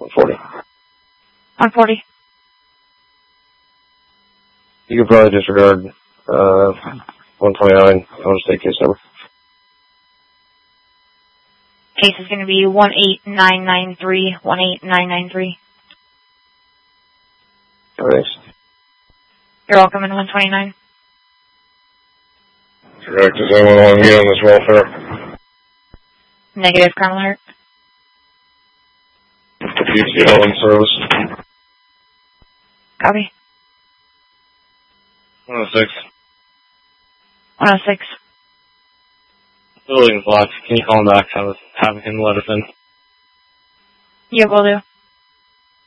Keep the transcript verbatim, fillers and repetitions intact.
one forty. one forty. You could probably disregard uh, one twenty-nine. I'll just take case number. Case is going to be one eight nine nine three, one eight nine nine three. Thanks. You're welcome in one twenty-nine. Correct. Does anyone want to meet on this welfare? Negative, Colonel Hart. U T L in service. Copy. one oh six. one oh six. Building's locked. Can you call him back? Have, us, have him let us in. Yeah, will do.